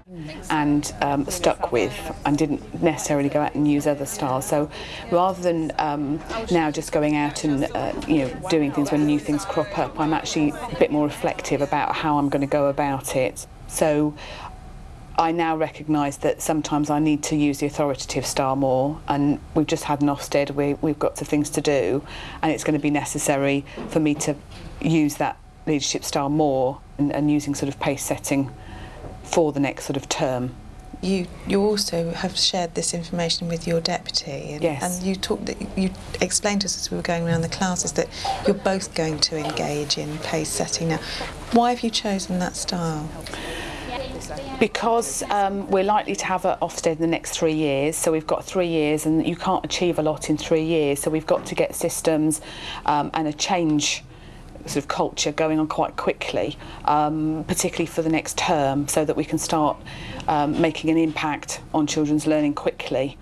and stuck with, and didn't necessarily go out and use other styles. So rather than now just going out and doing things when new things crop up, I'm actually a bit more reflective about how I'm going to go about it. So I now recognise that sometimes I need to use the authoritative style more, and we've just had an Ofsted, we've got some things to do, and it's going to be necessary for me to use that leadership style more and using sort of pace setting for the next sort of term. You also have shared this information with your deputy, and, yes. and you explained to us as we were going around the classes that you're both going to engage in pace setting now. Why have you chosen that style? Because we're likely to have an Ofsted in the next 3 years, so we've got 3 years, and you can't achieve a lot in 3 years, so we've got to get systems and a change sort of culture going on quite quickly, particularly for the next term, so that we can start making an impact on children's learning quickly.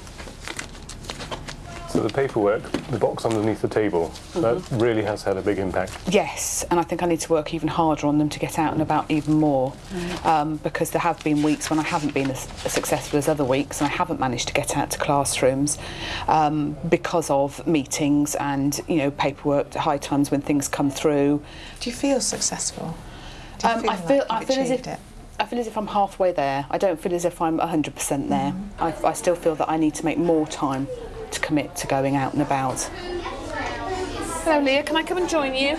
So the paperwork, the box underneath the table, that really has had a big impact. Yes, and I think I need to work even harder on them to get out and about even more, because there have been weeks when I haven't been as successful as other weeks, and I haven't managed to get out to classrooms because of meetings and paperwork at high times when things come through. Do you feel successful? I feel as if I'm halfway there. I don't feel as if I'm 100% there. I still feel that I need to make more time to commit to going out and about. Hello Leah, can I come and join you?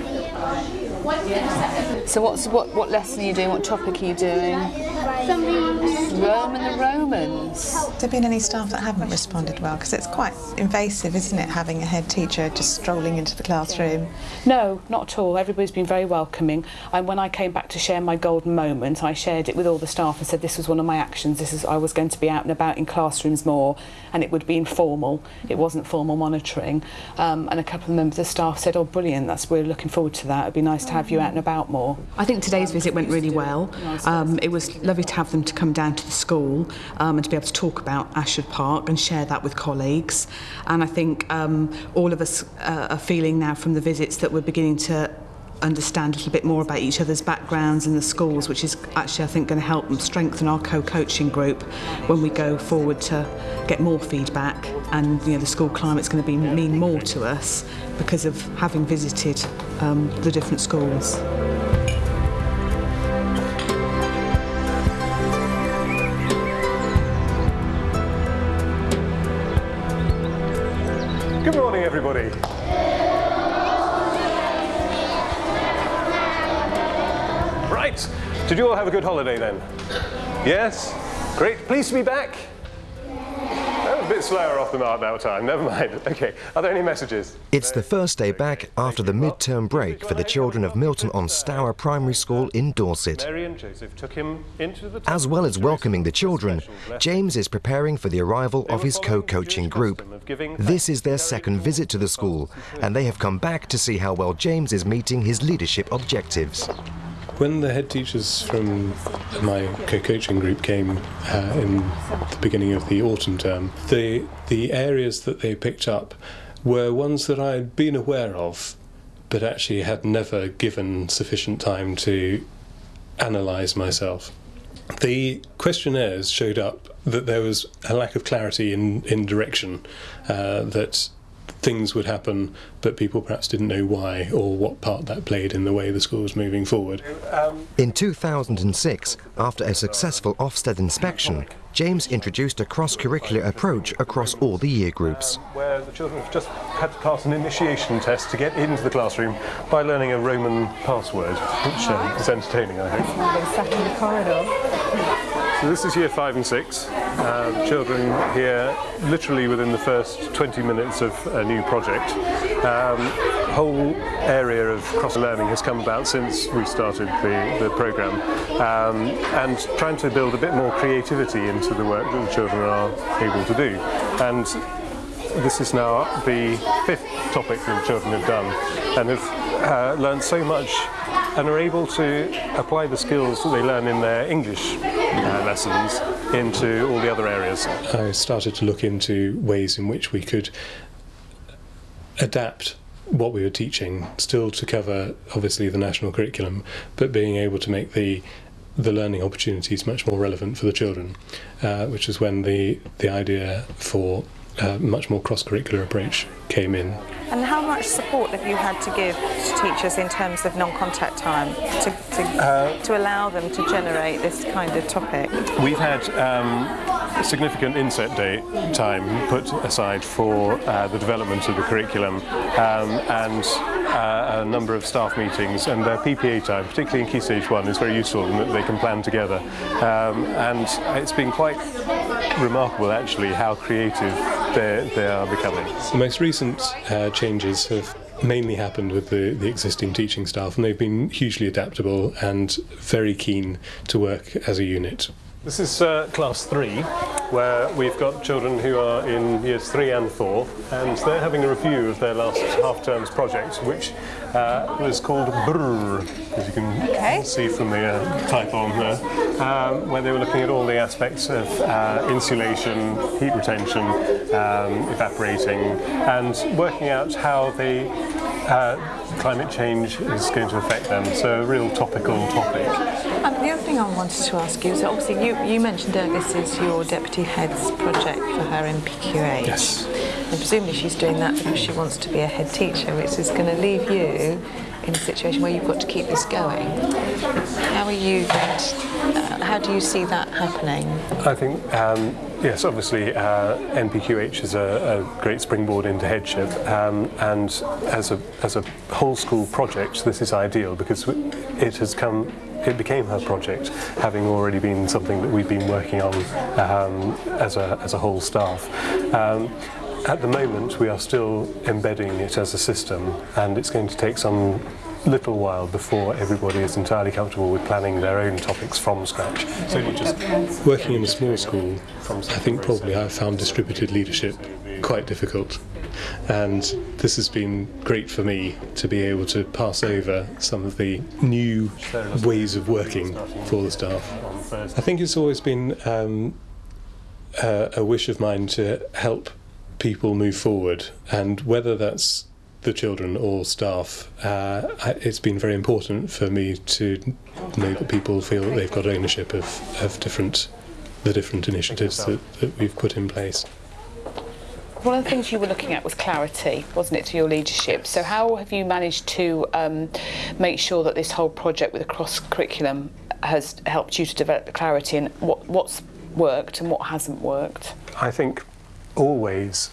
So what lesson are you doing? What topic are you doing? Rome and the Romans. Have there been any staff that haven't responded well? Because it's quite invasive, isn't it, having a head teacher just strolling into the classroom? No, not at all. Everybody's been very welcoming. And when I came back to share my golden moment, I shared it with all the staff and said this was one of my actions. I was going to be out and about in classrooms more, and it would be informal. It wasn't formal monitoring. And a couple of members of the staff said, "Oh, brilliant! We're looking forward to that. It'd be nice to have you out and about more." I think today's visit went really well. It was lovely to have them to come down to the school and to be able to talk about Ashford Park and share that with colleagues. And I think all of us are feeling now from the visits that we're beginning to understand a little bit more about each other's backgrounds in the schools, which is actually, I think, going to help strengthen our co-coaching group when we go forward to get more feedback. And the school climate's going to mean more to us because of having visited the different schools. Good morning, everybody. Right, did you all have a good holiday then? Yes? Great, pleased to be back. A bit slower off the mark that time, never mind. Okay, are there any messages? It's the first day back after the mid-term break for the children of Milton-on-Stour Primary School in Dorset. As well as welcoming the children, James is preparing for the arrival of his co-coaching group. This is their second visit to the school, and they have come back to see how well James is meeting his leadership objectives. When the head teachers from my co-coaching group came in the beginning of the autumn term, the areas that they picked up were ones that I had been aware of, but actually had never given sufficient time to analyse myself. The questionnaires showed up that there was a lack of clarity in direction, that things would happen, but people perhaps didn't know why or what part that played in the way the school was moving forward. In 2006, after a successful Ofsted inspection, James introduced a cross-curricular approach across all the year groups. Where the children have just had to pass an initiation test to get into the classroom by learning a Roman password, which is entertaining, I hope. They're sat in the corridor. So this is year 5 and 6. Children here literally within the first 20 minutes of a new project. Whole area of cross-learning has come about since we started the programme, and trying to build a bit more creativity into the work that the children are able to do. And this is now the 5th topic that the children have done, and have learned so much and are able to apply the skills that they learn in their English lessons into all the other areas. I started to look into ways in which we could adapt what we were teaching, still to cover obviously the national curriculum, but being able to make the the learning opportunities much more relevant for the children, which is when the idea for a much more cross-curricular approach came in. And how much support have you had to give to teachers in terms of non-contact time to allow them to generate this kind of topic? We've had significant inset day time put aside for the development of the curriculum and a number of staff meetings, and their PPA time, particularly in Key Stage 1, is very useful in that they can plan together. And it's been quite remarkable actually how creative they are becoming. The most recent changes have mainly happened with the existing teaching staff, and they've been hugely adaptable and very keen to work as a unit. This is class 3, where we've got children who are in years 3 and 4, and they're having a review of their last half-term's project, which was called BRRR, as you can see from the type on there, where they were looking at all the aspects of insulation, heat retention, evaporating, and working out how climate change is going to affect them. So a real topical topic. The other thing I wanted to ask you is, obviously you mentioned this is your deputy head's project for her NPQH. Yes. And presumably she's doing that because she wants to be a head teacher, which is going to leave you in a situation where you've got to keep this going. How are you going to, how do you see that happening? I think, yes, obviously NPQH is a great springboard into headship, and as a whole school project this is ideal because it became her project, having already been something that we've been working on as a whole staff. At the moment we are still embedding it as a system, and it's going to take some little while before everybody is entirely comfortable with planning their own topics from scratch. So just working in a small school, I think probably I've found distributed leadership quite difficult, and this has been great for me to be able to pass over some of the new ways of working for the staff. I think it's always been a wish of mine to help people move forward, and whether that's the children or staff, it's been very important for me to know that people feel that they've got ownership of the different initiatives that we've put in place. One of the things you were looking at was clarity, wasn't it, to your leadership? So how have you managed to make sure that this whole project with the cross-curriculum has helped you to develop the clarity, and what's worked and what hasn't worked? I think always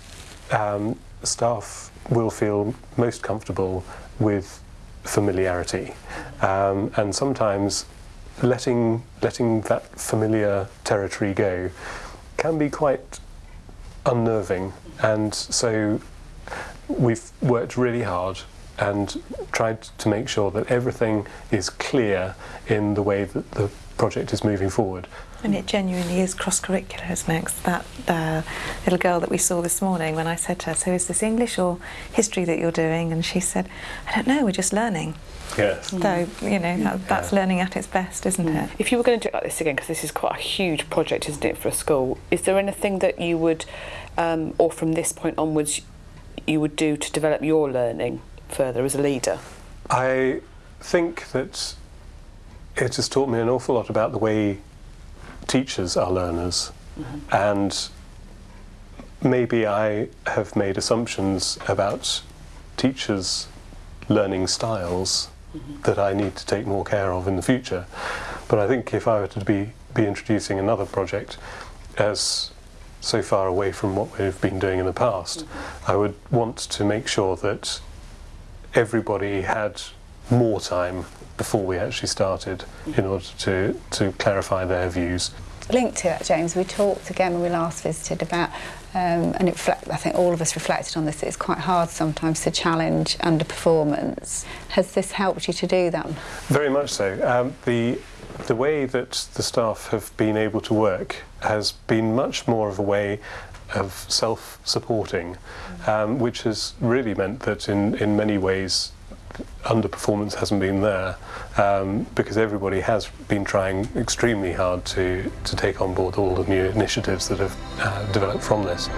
staff will feel most comfortable with familiarity, and sometimes letting that familiar territory go can be quite unnerving, and so we've worked really hard and tried to make sure that everything is clear in the way that the project is moving forward. And it genuinely is cross-curricular, isn't it? 'Cause that little girl that we saw this morning, when I said to her, so is this English or history that you're doing? And she said, I don't know, we're just learning. Yes. So, you know, that's learning at its best, isn't it? If you were going to do it like this again, because this is quite a huge project, isn't it, for a school, is there anything that you would, or from this point onwards, you would do to develop your learning further as a leader? I think that it has taught me an awful lot about the way teachers are learners, and maybe I have made assumptions about teachers' learning styles that I need to take more care of in the future. But I think if I were to be introducing another project as so far away from what we've been doing in the past, I would want to make sure that everybody had more time before we actually started in order to clarify their views. Linked to that, James, we talked again when we last visited about, and I think all of us reflected on this, it's quite hard sometimes to challenge underperformance. Has this helped you to do that? Very much so. The way that the staff have been able to work has been much more of a way of self-supporting, which has really meant that in many ways underperformance hasn't been there, because everybody has been trying extremely hard to take on board all the new initiatives that have developed from this.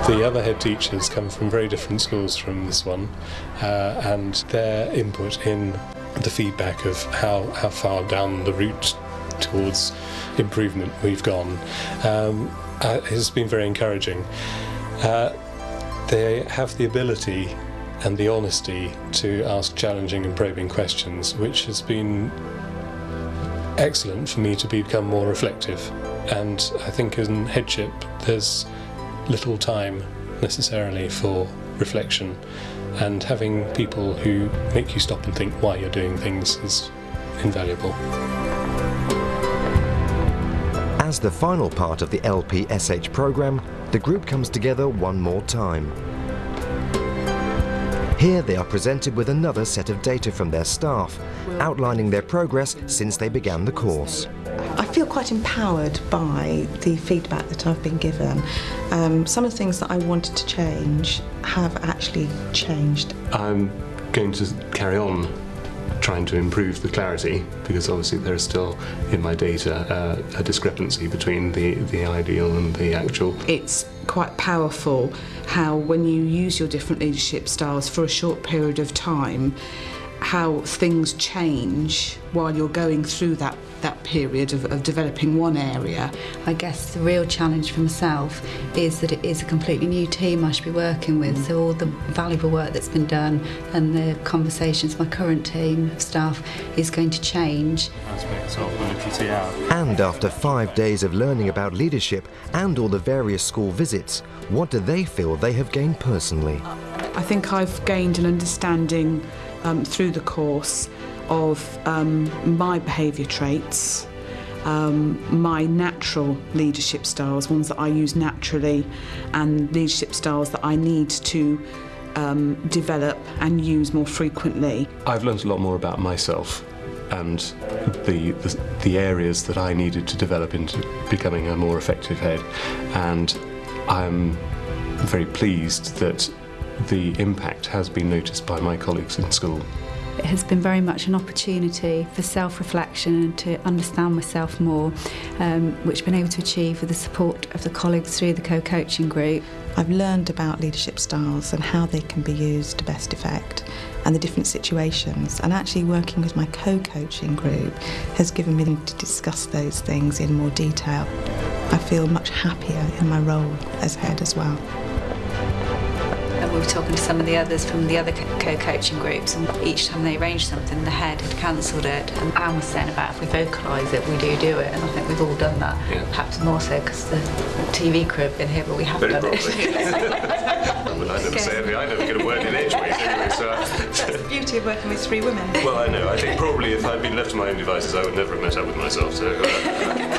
The other head teachers come from very different schools from this one, and their input in the feedback of how far down the route towards improvement we've gone has been very encouraging. They have the ability and the honesty to ask challenging and probing questions, which has been excellent for me to become more reflective. And I think in headship there's little time necessarily for reflection, and having people who make you stop and think why you're doing things is invaluable. As the final part of the LPSH programme, the group comes together one more time. Here they are presented with another set of data from their staff, outlining their progress since they began the course. I feel quite empowered by the feedback that I've been given. Some of the things that I wanted to change have actually changed. I'm going to carry on trying to improve the clarity, because obviously there is still in my data a discrepancy between the ideal and the actual. It's quite powerful how when you use your different leadership styles for a short period of time, how things change while you're going through that period of developing one area. I guess the real challenge for myself is that it is a completely new team I should be working with, so all the valuable work that's been done and the conversations with my current team of staff is going to change. And after 5 days of learning about leadership and all the various school visits, what do they feel they have gained personally? I think I've gained an understanding through the course of my behaviour traits, my natural leadership styles, ones that I use naturally, and leadership styles that I need to develop and use more frequently. I've learned a lot more about myself and the areas that I needed to develop into becoming a more effective head, and I'm very pleased that the impact has been noticed by my colleagues in school. It has been very much an opportunity for self-reflection and to understand myself more, which I've been able to achieve with the support of the colleagues through the co-coaching group. I've learned about leadership styles and how they can be used to best effect, and the different situations, and actually working with my co-coaching group has given me to discuss those things in more detail. I feel much happier in my role as head as well. And we were talking to some of the others from the other co-coaching groups, and each time they arranged something, the head had cancelled it. And Anne was saying about if we vocalise it, we do it, and I think we've all done that. Yeah. Perhaps more so because the TV crew have been here, but we haven't done it. Well, I never say anything, I never get a word in edgeways anyway, so... That's the beauty of working with 3 women. Well, I know, I think probably if I'd been left to my own devices, I would never have met up with myself, so...